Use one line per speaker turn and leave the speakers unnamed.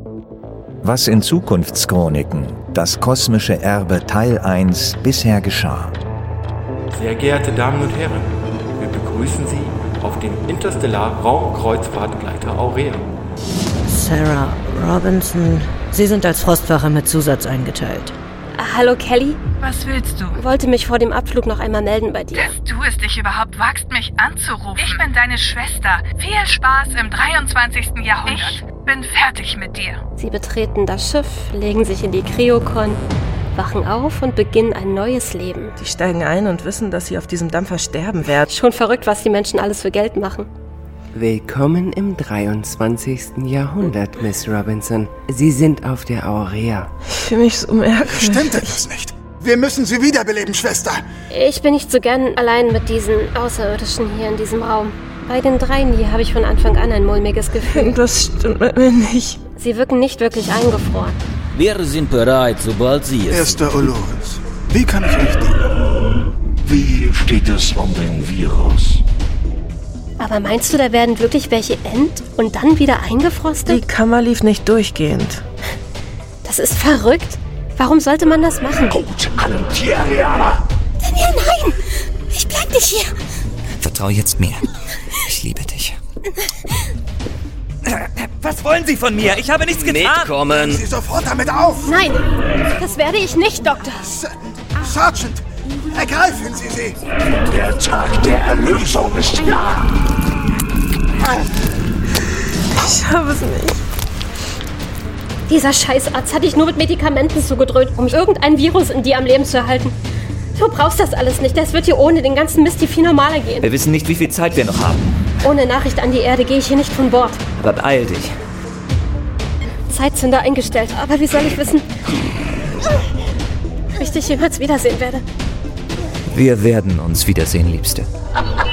Was in Zukunftschroniken, das kosmische Erbe Teil 1 bisher geschah.
Sehr geehrte Damen und Herren, wir begrüßen Sie auf dem Interstellar-Raumkreuzfahrtgleiter Aurea.
Sarah Robinson, Sie sind als Frostwache mit Zusatz eingeteilt.
Hallo Kelly.
Was willst du?
Wollte mich vor dem Abflug noch einmal melden bei dir.
Dass du es dich überhaupt wagst, mich anzurufen. Ich bin deine Schwester. Viel Spaß im 23. Jahrhundert. Ich bin fertig mit dir.
Sie betreten das Schiff, legen sich in die Kryokon, wachen auf und beginnen ein neues Leben.
Die steigen ein und wissen, dass sie auf diesem Dampfer sterben werden.
Schon verrückt, was die Menschen alles für Geld machen.
Willkommen im 23. Jahrhundert, Miss Robinson. Sie sind auf der Aurea.
Ich fühle mich so merkwürdig.
Stimmt etwas nicht? Wir müssen sie wiederbeleben, Schwester.
Ich bin nicht so gern allein mit diesen Außerirdischen hier in diesem Raum. Bei den dreien hier habe ich von Anfang an ein mulmiges Gefühl.
Irgendwas stimmt mit mir nicht.
Sie wirken nicht wirklich eingefroren.
Wir sind bereit, sobald Sie es...
Erster Olores, wie kann ich euch dienen?
Wie steht es um den Virus?
Aber meinst du, da werden wirklich welche und dann wieder eingefrostet?
Die Kammer lief nicht durchgehend.
Das ist verrückt. Warum sollte man das machen?
Gut, Antiarianer!
Daniel, nein! Ich bleib nicht hier!
Vertrau jetzt mir. Ich liebe dich.
Was wollen Sie von mir? Ich habe nichts getan!
Mitkommen!
Sie sofort damit auf!
Nein! Das werde ich nicht, Doktor!
Sergeant! Ergreifen Sie sie!
Der Tag der Erlösung ist nah!
Ich habe es nicht.
Dieser Scheißarzt hat dich nur mit Medikamenten zugedröhnt, um irgendein Virus in dir am Leben zu erhalten. Du brauchst das alles nicht. Das wird hier ohne den ganzen Mist viel normaler gehen.
Wir wissen nicht, wie viel Zeit wir noch haben.
Ohne Nachricht an die Erde gehe ich hier nicht von Bord.
Aber beeil dich.
Zeitzünder eingestellt. Aber wie soll ich wissen, ob ich dich jemals wiedersehen werde?
Wir werden uns wiedersehen, Liebste.